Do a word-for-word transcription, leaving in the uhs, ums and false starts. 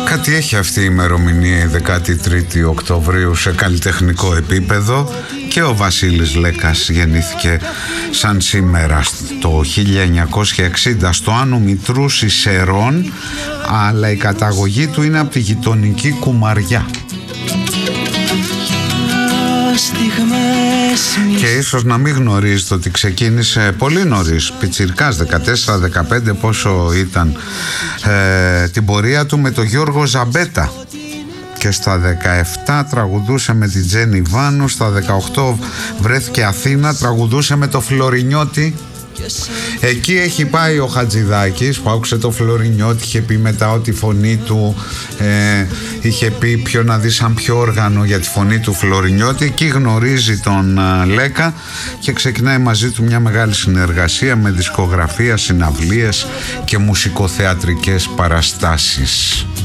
Κάτι έχει αυτή η ημερομηνία, η δεκάτη τρίτη Οκτωβρίου, σε καλλιτεχνικό επίπεδο, και ο Βασίλης Λέκας γεννήθηκε σαν σήμερα το χίλια εννιακόσια εξήντα στο Άνω Μητρού Σερών, αλλά η καταγωγή του είναι από τη γειτονική Κουμαριά. Και ίσως να μην γνωρίζετε ότι ξεκίνησε πολύ νωρίς, πιτσιρικάς, δεκατέσσερα δεκαπέντε πόσο ήταν, ε, την πορεία του με τον Γιώργο Ζαμπέτα. Και στα δεκαεπτά τραγουδούσε με την Τζένι Βάνου, στα δεκαοκτώ βρέθηκε Αθήνα, τραγουδούσε με το Φλωρινιώτη. Εκεί έχει πάει ο Χατζηδάκης που άκουσε το Φλωρινιώτη, είχε πει μετά ότι η φωνή του ε, είχε πει ποιο να δει σαν πιο όργανο για τη φωνή του Φλωρινιώτη. Εκεί γνωρίζει τον ε, Λέκα και ξεκινάει μαζί του μια μεγάλη συνεργασία με δισκογραφία, συναυλίες και μουσικοθεατρικές παραστάσεις.